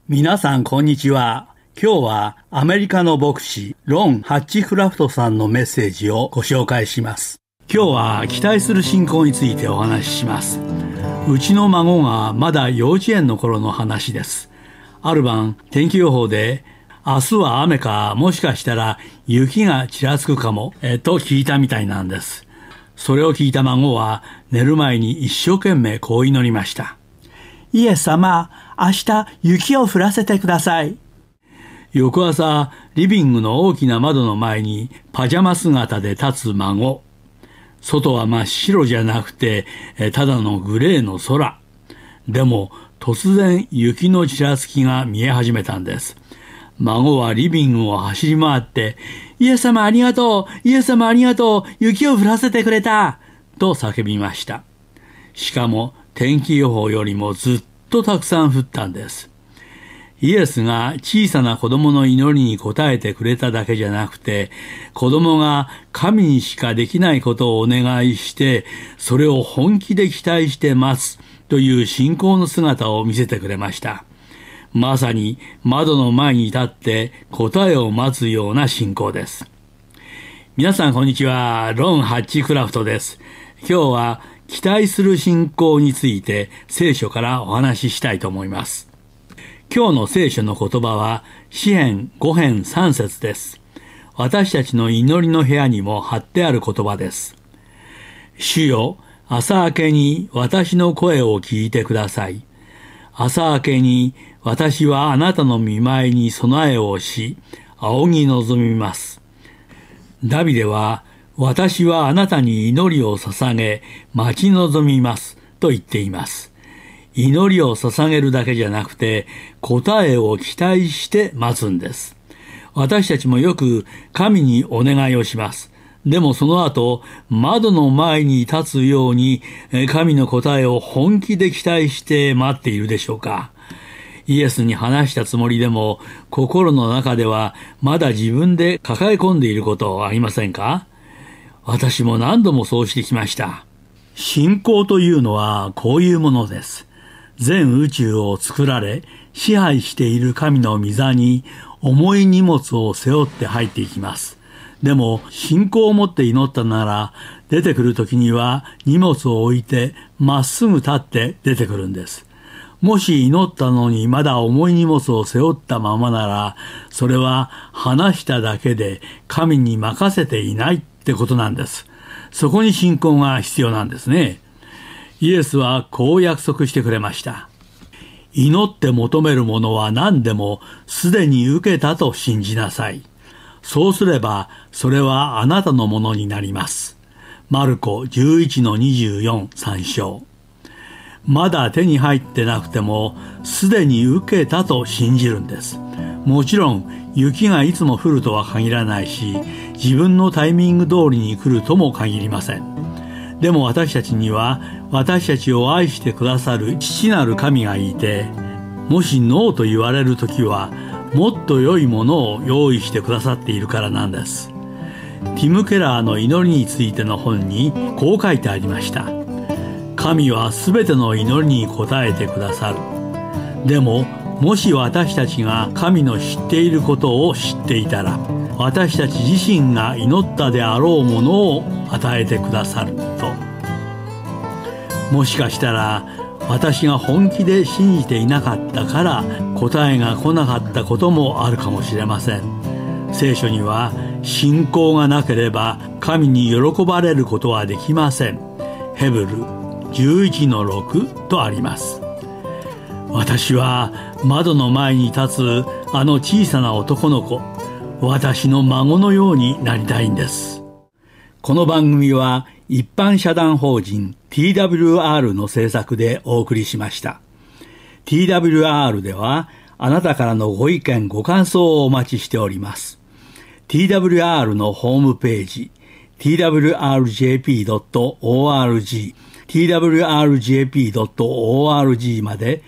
皆さんこんにちは。今日はアメリカの牧師ロン・ハッチクラフトさんのメッセージをご紹介します。今日は期待する信仰についてお話しします。うちの孫がまだ幼稚園の頃の話です。ある晩天気予報で明日は雨かもしかしたら雪がちらつくかも、と聞いたみたいなんです。それを聞いた孫は寝る前に一生懸命こう祈りました。イエス様、明日雪を降らせてください。翌朝、リビングの大きな窓の前にパジャマ姿で立つ孫。外は真っ白じゃなくて、ただのグレーの空。でも、突然雪のちらつきが見え始めたんです。孫はリビングを走り回って、イエス様ありがとう、イエス様ありがとう、雪を降らせてくれた、と叫びました。しかも、天気予報よりもずっとたくさん降ったんです。イエスが小さな子供の祈りに応えてくれただけじゃなくて、子供が神にしかできないことをお願いして、それを本気で期待して待つという信仰の姿を見せてくれました。まさに窓の前に立って答えを待つような信仰です。皆さんこんにちは。ロン・ハッチクラフトです。今日は期待する信仰について聖書からお話ししたいと思います。今日の聖書の言葉は詩編5編3節です。私たちの祈りの部屋にも貼ってある言葉です。主よ、朝明けに私の声を聞いてください。朝明けに私はあなたの御前に備えをし、仰ぎ望みます。ダビデは私はあなたに祈りを捧げ、待ち望みます、と言っています。祈りを捧げるだけじゃなくて、答えを期待して待つんです。私たちもよく神にお願いをします。でもその後、窓の前に立つように、神の答えを本気で期待して待っているでしょうか。イエスに話したつもりでも、心の中ではまだ自分で抱え込んでいることはありませんか？私も何度もそうしてきました。信仰というのはこういうものです。全宇宙を作られ、支配している神の御座に重い荷物を背負って入っていきます。でも信仰を持って祈ったなら、出てくる時には荷物を置いてまっすぐ立って出てくるんです。もし祈ったのにまだ重い荷物を背負ったままなら、それは話しただけで神に任せていないってことなんです。そこに信仰が必要なんですね。イエスはこう約束してくれました。祈って求めるものは何でもすでに受けたと信じなさい。そうすればそれはあなたのものになります。マルコ 11-24 参照。まだ手に入ってなくてもすでに受けたと信じるんです。もちろん雪がいつも降るとは限らないし、自分のタイミング通りに来るとも限りません。でも私たちには私たちを愛してくださる父なる神がいて、もしノーと言われるときはもっと良いものを用意してくださっているからなんです。ティム・ケラーの祈りについての本にこう書いてありました。神はすべての祈りに応えてくださる。でももし私たちが神の知っていることを知っていたら、私たち自身が祈ったであろうものを与えてくださると。もしかしたら私が本気で信じていなかったから答えが来なかったこともあるかもしれません。聖書には信仰がなければ神に喜ばれることはできません。ヘブル 11-6 とあります。私は窓の前に立つあの小さな男の子、私の孫のようになりたいんです。この番組は一般社団法人 TWR の制作でお送りしました。TWR ではあなたからのご意見ご感想をお待ちしております。TWR のホームページ twrjp.org twrjp.org まで